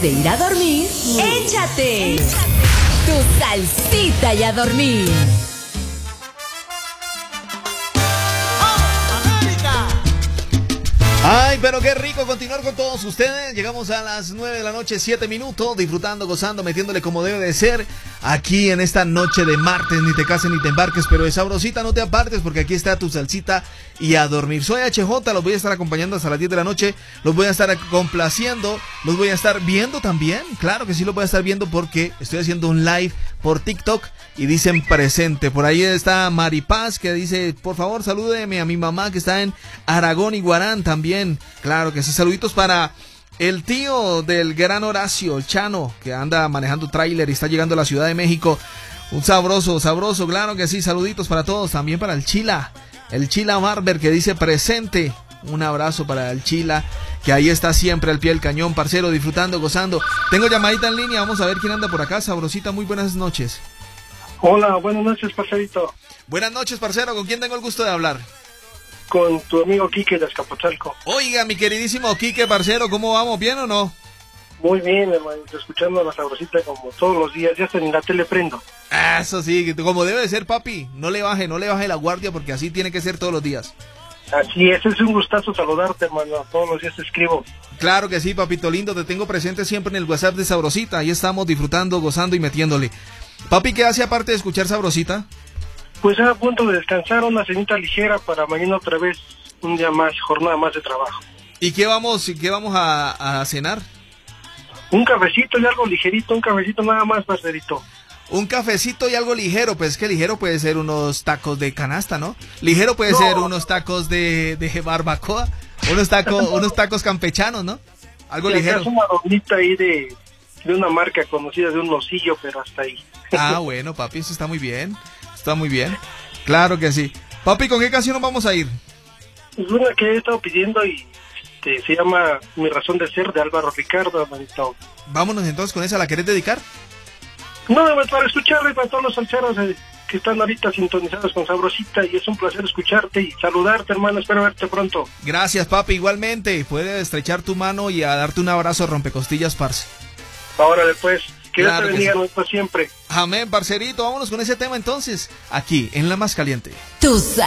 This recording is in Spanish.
de ir a dormir, échate tu salsita y a dormir. Ay, pero qué rico continuar con todos ustedes. Llegamos a las 9 de la noche, 7 minutos, disfrutando, gozando, metiéndole como debe de ser aquí en esta noche de martes. Ni te cases ni te embarques, pero de sabrosita no te apartes porque aquí está tu salsita y a dormir. Soy HJ, los voy a estar acompañando hasta las 10 de la noche, los voy a estar complaciendo, los voy a estar viendo también. Claro que sí los voy a estar viendo porque estoy haciendo un live por TikTok y dicen presente. Por ahí está Maripaz que dice, por favor salúdeme a mi mamá que está en Aragón y Guarán también. Claro que sí, saluditos para el tío del gran Horacio, el Chano, que anda manejando tráiler y está llegando a la Ciudad de México. Un sabroso, claro que sí, saluditos para todos, también para el Chila Barber que dice presente. Un abrazo para el Chila, que ahí está siempre al pie del cañón, parcero, disfrutando, gozando. Tengo llamadita en línea, vamos a ver quién anda por acá. Sabrosita, muy buenas noches. Hola, buenas noches, parcerito. Buenas noches, parcero, ¿con quién tengo el gusto de hablar? Con tu amigo Quique de Azcapotzalco. Oiga, mi queridísimo Quique, parcero, ¿cómo vamos? ¿Bien o no? Muy bien, hermano, escuchando la sabrosita como todos los días, ya hasta en la tele prendo. Eso sí, como debe de ser, papi, no le baje la guardia porque así tiene que ser todos los días. Así es un gustazo saludarte, hermano, todos los días te escribo. Claro que sí, papito lindo, te tengo presente siempre en el WhatsApp de Sabrosita, ahí estamos disfrutando, gozando y metiéndole. Papi, ¿qué hace aparte de escuchar Sabrosita? Pues a punto de descansar, una cenita ligera para mañana otra vez, un día más, jornada más de trabajo. ¿Y qué vamos a cenar? Un cafecito y algo ligerito, un cafecito nada más, parcerito. Un cafecito y algo ligero, pues que ligero puede ser unos tacos de canasta, ¿no? Ligero puede ser unos tacos de barbacoa, unos tacos campechanos, ¿no? Algo ligero. Es una donita ahí de una marca conocida, de un osillo, pero hasta ahí. Ah, bueno, papi, eso está muy bien. Está muy bien. Claro que sí. Papi, ¿con qué canción nos vamos a ir? Es una que he estado pidiendo y se llama Mi Razón de Ser, de Álvaro Ricardo, hermanito. Vámonos entonces con esa, ¿la querés dedicar? No, para escucharla y para todos los salseros que están ahorita sintonizados con Sabrosita, y es un placer escucharte y saludarte, hermano, espero verte pronto. Gracias, papi, igualmente. Puedes estrechar tu mano y a darte un abrazo rompecostillas, parce. Ahora después. Que Dios te bendiga siempre. Amén, parcerito. Vámonos con ese tema entonces, aquí en La Más Caliente.